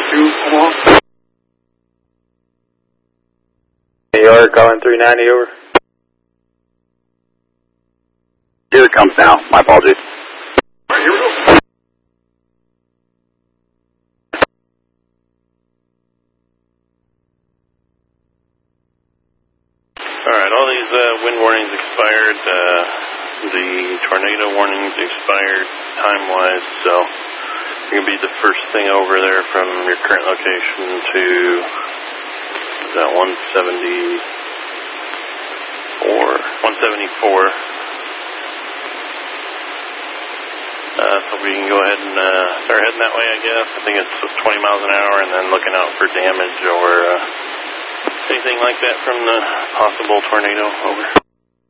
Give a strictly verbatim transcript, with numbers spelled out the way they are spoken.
two, Omaha. New York, calling three ninety, over. Here it comes now. My apologies. All right, here we go. Alright, all these uh, wind warnings expired, uh, the tornado warnings expired time-wise, so you're going to be the first thing over there from your current location to that one seventy-four, one seventy-four. Uh, so we can go ahead and uh, start heading that way, I guess. I think it's twenty miles an hour, and then looking out for damage or uh, anything like that from the possible tornado. Over.